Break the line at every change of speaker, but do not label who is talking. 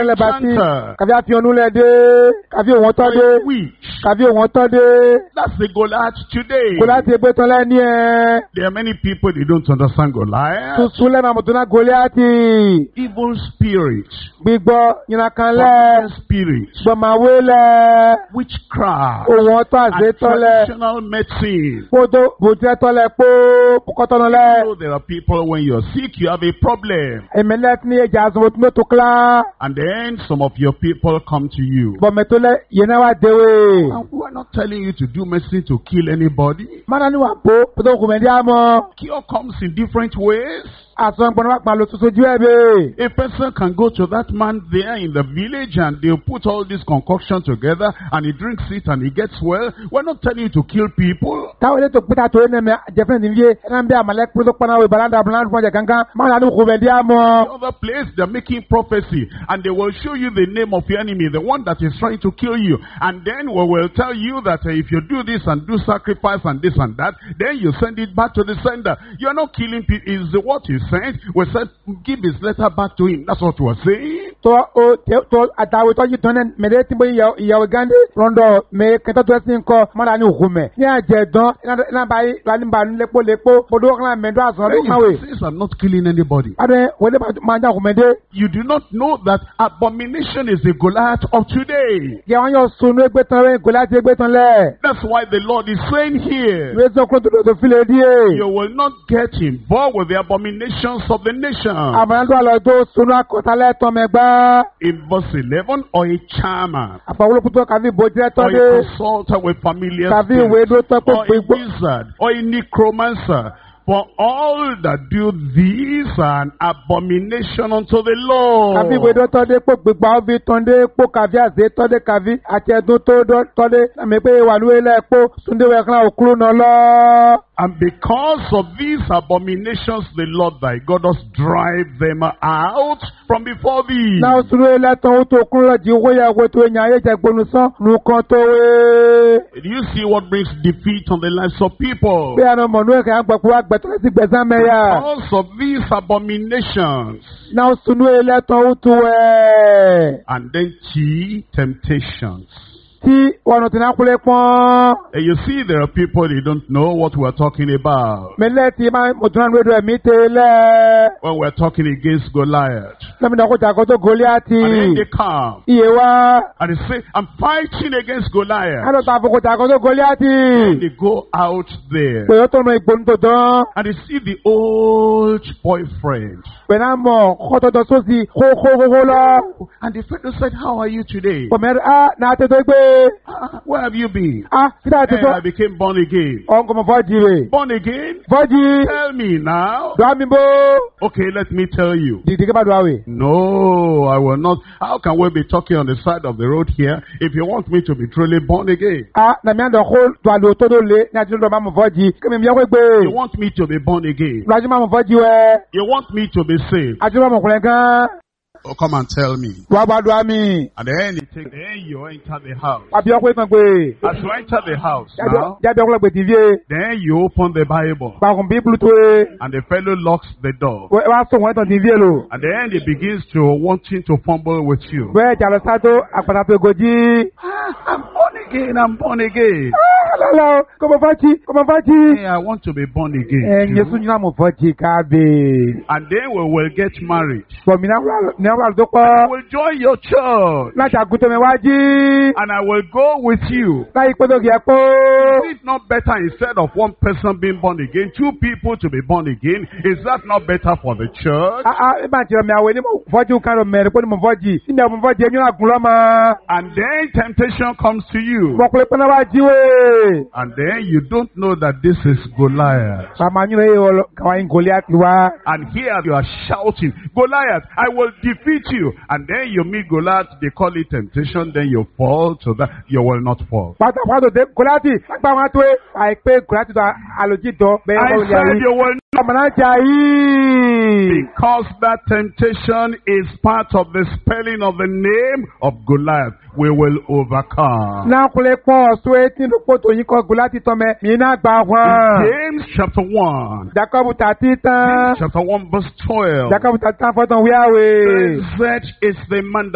chanter,
Kàbí àfihàn lẹ́dẹ́, kàbí òun tọ́ dé,
witch.
kàbí òun tọ́ dé.
That's the Goliath today.
Goliath gbé tán lẹ́ni ẹ̀.
There are many people, they don't understand Goliath.
Tuntun lẹ́nu àmọ̀tún náà Goliath.
Evil spirits,
Gbígbọ́ yìnyín lẹ́.
spirits,
Gbọ̀màwé lẹ́.
witchcraft,
Òun ọ̀tọ́
and
àṣetọ́ lẹ́.
traditional medicine.
Kótó bòtẹ́ tọ́lẹ̀ pé kọ́tọ́nù lẹ́.
So there are people, when you're sick, you have a problem.
Èmẹ́lẹ́ tí ní ẹja àzọ̀wò tí mẹ́tò kílá.
And then some of your people come to you.
Bọ̀mẹ̀tò lẹ́ yẹn náà wá déwé.
And we're not telling you to do medicine to kill anybody.
Mọ́nà ni wà pò pẹ̀tọ́ kùmẹ̀dí àmọ́.
Cure comes in different ways.
Àsọ̀ gbọ́dọ̀ wà pàlọ́ tuntun jú ẹ̀ bẹ́ẹ̀.
A person can go to that man there in the village and they'll put all this concoction together and he drinks it and he gets well. We're not telling you to kill people.
Táwọn ilé tó pété àtòwé náà mẹ́ jẹ́fẹ́ ní fíye ẹ̀rọ ń bẹ́ àmàlẹ́ pẹ̀lú pọ́nà wẹ̀ bàlá fún ọjà kankan. Mọ́nà ni kùmẹ̀dí àmọ́.
The other place, they're making prophecy and they will show you the name of your enemy, the one that is trying to kill you. And then we will tell you that if you do this and do sacrifice and this and that, then you send it back to the sender. You're not killing people. Is what he sent. We said, give his letter back to him. That's what we're saying.
Tó àtàwé tọ́jú tán náà mẹ́lẹ́ tí mo ìyàwó Gandhi rọ́ndọ̀ mẹ́ kẹta tó ẹsìn kọ́ mọ́ra ní òkúmẹ̀. Ní àjẹ̀dán iná báyìí lánìbànú lépo bọ́dọ̀ kan mẹ́dọ́ àsán ló kàwé.
These are not killing anybody.
Adé wọlé máa ń jà òkúmẹ̀dé.
You do not know that abomination is the Goliath of today.
Yẹ wọ́n yọ sunu ẹgbẹ́ tán rẹ̀ Goliath ẹgbẹ́ tán lẹ̀.
That's why the Lord is saying here,
Ìwé sọ kúrò tó fi lè díẹ̀.
you will not get involved with the abominations of the nation.
Àmàlẹ́dọ́ àlọ́ tó sunu àkọ́tálẹ̀ tán mẹ́gbá.
In verse 11, or a charmer,
Àpàwọ́lọ́kùtọ̀ kàbí bòjẹ́ tọ́
or
dé.
a consulter with familiar
Kàbí ìwé
spirits,
ló tọ́ pé
or a wizard, or a necromancer. For all that do these are an abomination unto the
Kàbí ìwé
Lord.
ló tọ́ dé pé gbígbà ó fi tán dé pé kàbí àṣẹ tọ́ dé kàbí àti ẹ̀dùn tó tọ́ dé. Àmì pé wà lóye lẹ́ pé Túndé wẹ̀ kan òkúrú náà lọ.
And because of these abominations, the Lord thy God does drive them out from before thee.
Náà sùúrù ẹlẹ́tàn ó tó kúrú lọ jí owó yẹ owó tó yàn ayé jẹ gbónú sán nùkan tó wé.
Do you see what brings defeat on the lives of people?
Bí àná mọ̀nú ẹ̀ka yẹn gbẹ̀kú wá gbẹ̀tọ́ láti gbẹ̀sán mẹ́yà.
Because of these abominations.
Náà sùúrù ẹlẹ́tàn ó tó wẹ̀.
And then temptations.
Tí wọn ti náà kúlẹ̀ pọ́n.
And you see there are people, they don't know what we're talking about.
Mẹ́lẹ́ tí máa mọ̀tún náà rédíò ẹ̀mí tẹ́lẹ̀.
When we're talking against Goliath.
Lẹ́mìnà kó jà kó tó Goliati.
And then they come
Iye wá.
and they say, I'm fighting against Goliath.
Àlọ́ ta àfọkò jà kó tó Goliati.
And they go out there
Pè ó tó nu ìgbóni tó tán.
and they see the old boyfriend.
Pè náà mọ̀ kọ́tọ̀tọ̀ sósì kókókókó lọ.
And the fellow said, how are you today?
Pọ̀mẹ́rẹ́ náà tètè gbé.
Where have you been?
Kíta
And
tètè.
I became born again.
Ọ̀nkọ̀mọ̀ fọ́jì rẹ̀.
Born again?
Fọ́jì.
Tell me now.
Dùn mí bó.
Okay, let me tell you.
Dìdì kí bá dùn àwẹ̀.
No, I will not. How can we be talking on the side of the road here if you want me to be truly born again?
Nàmí àndọ̀ kó dùn àlò tó dó lé ní àti lọ́dọ̀ máa mọ̀ fọ́jì. Kí mi mi yẹ kó gbé.
You want me to be born again?
Lọ́jọ́ máa mọ̀ fọ́jì wẹ̀.
You want me to be saved?
Àti lọ́mọ̀ kùnrin kan.
Oh, come and tell me.
Wà á bá dùn àmì.
And then you enter the house.
Àbí ọkùnrin kan gbé.
As you enter the house now,
Jáde ọkùnrin gbé tìvie.
then you open the Bible.
Pàkùn bíbélù tó e.
And the fellow locks the door.
Wá sọ wọ́n tàn tìvie lò.
And then he begins to wanting to fumble with you.
Bẹ́ẹ̀ jà lọ sátó àpàtà tó gojì.
I'm born again, I'm born again.
Lọ́lọ́ kò mọ̀ fọ́jì.
Hey, I want to be born again.
Ẹ̀yin
too.
sún yín mọ̀ fọ́jì kábè.
And then we will get married.
Bọ̀mí náà wà tó
I
pọ̀.
will join your church.
Láti àgùntàn mi wájú.
And I will go with you.
Láyé pé lókè ẹ̀pọ̀.
Is it not better instead of one person being born again, two people to be born again? Is that not better for the church?
Ẹ máa jẹ́ mi àwọn onímọ̀ fọ́jì kan lọ mẹ́rin pé ní mọ̀ fọ́jì. Níbi àwọn fọ́jì ẹ̀mí àgùn lọ́mọ.
And then temptation comes to you.
Bọ̀kùnrin pé náà wá jíwé.
And then you don't know that this is Goliath.
Màmá yín lóye wọ kàwáyé Goliati wá.
And here you are shouting, Goliath, I will defeat you. And then you meet Goliath, they call it temptation, then you fall to that. You will not fall.
Pátá dé Goliati lágbà wọn tó àìpé Goliati tó àlòjì tó bẹ́ẹ̀
I
bá wọlé
said
ayé.
you will not.
Ọmọ náà jà yìí.
Because that temptation is part of the spelling of the name of Goliath, we will overcome.
Náà kúlẹ̀ pọ̀ ọ̀ṣun etí ló pọ̀ tó yín kọ́ Goliati tọ́mẹ. Mí náà gbà wọ́n.
James chapter 1.
Jacob tàtí tán.
Chapter 1 verse 12.
Jacob tàtí tán fọ́tàn wíwáwé.
Blessed is the man